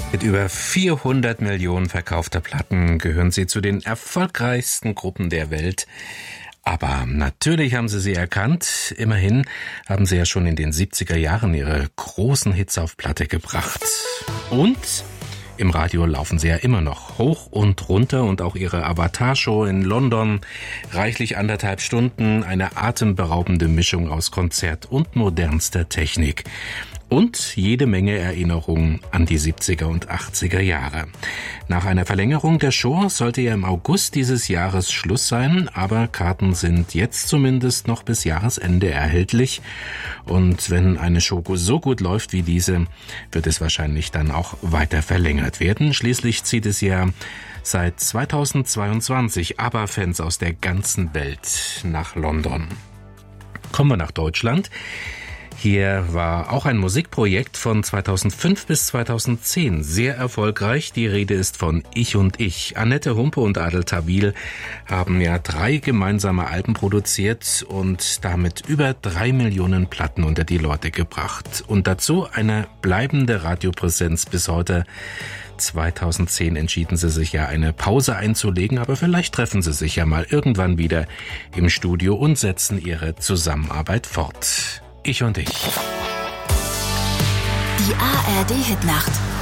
Mit über 400 Millionen verkaufter Platten gehören sie zu den erfolgreichsten Gruppen der Welt. Aber natürlich haben sie erkannt. Immerhin haben sie ja schon in den 70er Jahren ihre großen Hits auf Platte gebracht. Und im Radio laufen sie ja immer noch hoch und runter, und auch ihre Avatar-Show in London, reichlich 1,5 Stunden, eine atemberaubende Mischung aus Konzert und modernster Technik. Und jede Menge Erinnerungen an die 70er und 80er Jahre. Nach einer Verlängerung der Show sollte ja im August dieses Jahres Schluss sein, aber Karten sind jetzt zumindest noch bis Jahresende erhältlich. Und wenn eine Show so gut läuft wie diese, wird es wahrscheinlich dann auch weiter verlängert werden. Schließlich zieht es ja seit 2022 ABBA-Fans aus der ganzen Welt nach London. Kommen wir nach Deutschland. Hier war auch ein Musikprojekt von 2005 bis 2010 sehr erfolgreich. Die Rede ist von Ich und Ich. Annette Humpe und Adel Tawil haben ja 3 gemeinsame Alben produziert und damit über 3 Millionen Platten unter die Leute gebracht. Und dazu eine bleibende Radiopräsenz bis heute. 2010 entschieden sie sich ja, eine Pause einzulegen, aber vielleicht treffen sie sich ja mal irgendwann wieder im Studio und setzen ihre Zusammenarbeit fort. Ich und Ich. Die ARD-Hitnacht.